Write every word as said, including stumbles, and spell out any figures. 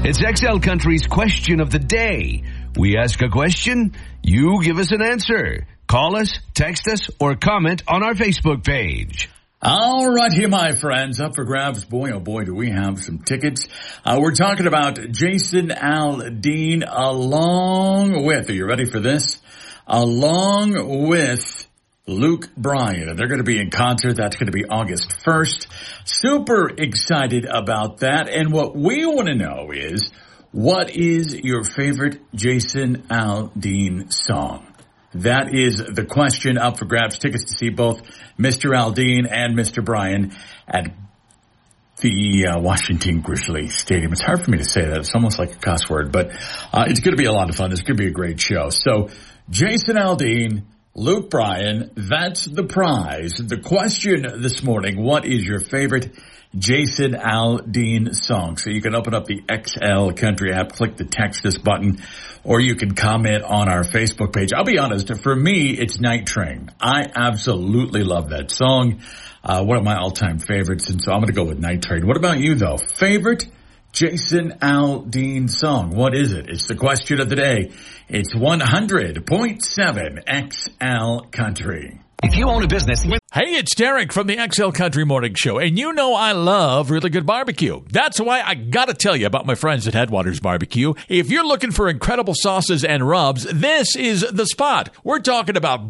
It's X L Country's question of the day. We ask a question, you give us an answer. Call us, text us, or comment on our Facebook page. All right, here, my friends, up for grabs. Boy, oh boy, do we have some tickets. Uh, we're talking about Jason Aldean along with, are you ready for this? Along with Luke Bryan. They're going to be in concert. That's going to be August first. Super excited about that. And what we want to know is, what is your favorite Jason Aldean song? That is the question up for grabs. Tickets to see both Mister Aldean and Mister Bryan at the uh, Washington Grizzly Stadium. It's hard for me to say that. It's almost like a cuss word, but uh, it's going to be a lot of fun. It's going to be a great show. So Jason Aldean, Luke Bryan, that's the prize. The question this morning, what is your favorite Jason Aldean song? So you can open up the X L Country app, click the text us button, or you can comment on our Facebook page. I'll be honest, for me, it's Night Train. I absolutely love that song. Uh, one of my all-time favorites, and so I'm going to go with Night Train. What about you, though? Favorite Jason Aldean song? What is it? It's the question of the day. It's one hundred point seven X L Country. If you own a business... Hey, it's Derek from the X L Country Morning Show, and you know I love really good barbecue. That's why I gotta tell you about my friends at Headwaters Barbecue. If you're looking for incredible sauces and rubs, this is the spot. We're talking about